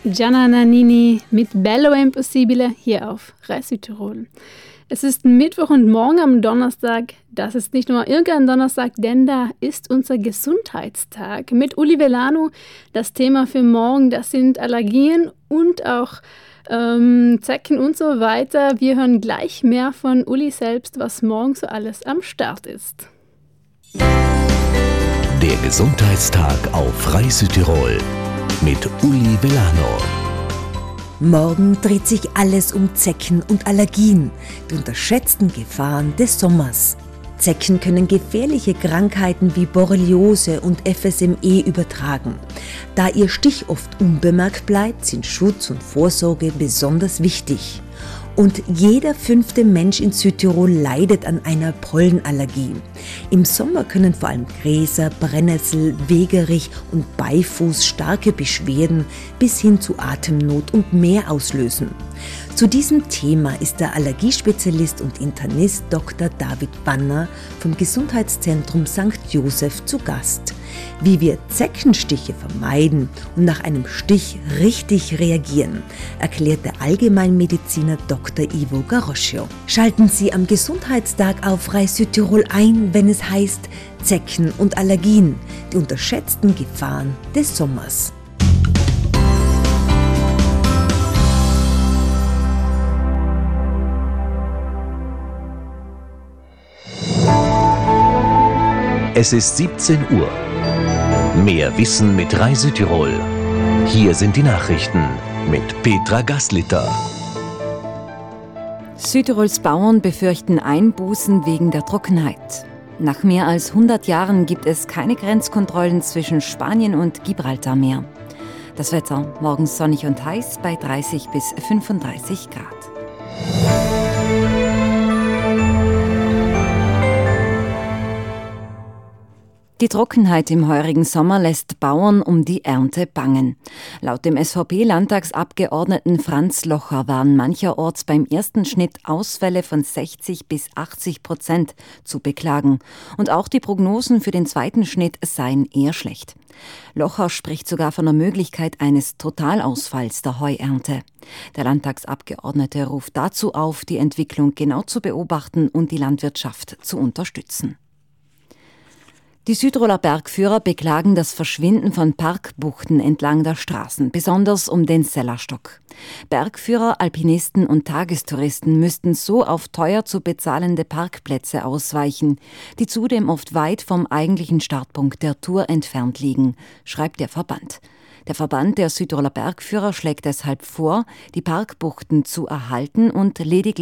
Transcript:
Gianna Nannini mit Bello Impossibile hier auf Rai Südtirol. Es ist Mittwoch und morgen am Donnerstag. Das ist nicht nur irgendein Donnerstag, denn da ist unser Gesundheitstag. Mit Uli Velano, das Thema für morgen, das sind Allergien und auch Zecken und so weiter. Wir hören gleich mehr von Uli selbst, was morgen so alles am Start ist. Der Gesundheitstag auf Rai Südtirol mit Uli Velano. Morgen dreht sich alles um Zecken und Allergien, die unterschätzten Gefahren des Sommers. Zecken können gefährliche Krankheiten wie Borreliose und FSME übertragen. Da ihr Stich oft unbemerkt bleibt, sind Schutz und Vorsorge besonders wichtig. Und jeder 5. Mensch in Südtirol leidet an einer Pollenallergie. Im Sommer können vor allem Gräser, Brennnessel, Wegerich und Beifuß starke Beschwerden bis hin zu Atemnot und mehr auslösen. Zu diesem Thema ist der Allergiespezialist und Internist Dr. David Banner vom Gesundheitszentrum St. Joseph zu Gast. Wie wir Zeckenstiche vermeiden und nach einem Stich richtig reagieren, erklärt der Allgemeinmediziner Dr. Ivo Garoscio. Schalten Sie am Gesundheitstag auf Rai Südtirol ein, wenn es heißt Zecken und Allergien, die unterschätzten Gefahren des Sommers. Es ist 17 Uhr. Mehr Wissen mit Rai Südtirol. Hier sind die Nachrichten mit Petra Gaslitter. Südtirols Bauern befürchten Einbußen wegen der Trockenheit. Nach mehr als 100 Jahren gibt es keine Grenzkontrollen zwischen Spanien und Gibraltar mehr. Das Wetter morgens sonnig und heiß bei 30 bis 35 Grad. Die Trockenheit im heurigen Sommer lässt Bauern um die Ernte bangen. Laut dem SVP-Landtagsabgeordneten Franz Locher waren mancherorts beim ersten Schnitt Ausfälle von 60-80% zu beklagen. Und auch die Prognosen für den zweiten Schnitt seien eher schlecht. Locher spricht sogar von der Möglichkeit eines Totalausfalls der Heuernte. Der Landtagsabgeordnete ruft dazu auf, die Entwicklung genau zu beobachten und die Landwirtschaft zu unterstützen. Die Südtiroler Bergführer beklagen das Verschwinden von Parkbuchten entlang der Straßen, besonders um den Sellerstock. Bergführer, Alpinisten und Tagestouristen müssten so auf teuer zu bezahlende Parkplätze ausweichen, die zudem oft weit vom eigentlichen Startpunkt der Tour entfernt liegen, schreibt der Verband. Der Verband der Südtiroler Bergführer schlägt deshalb vor, die Parkbuchten zu erhalten und lediglich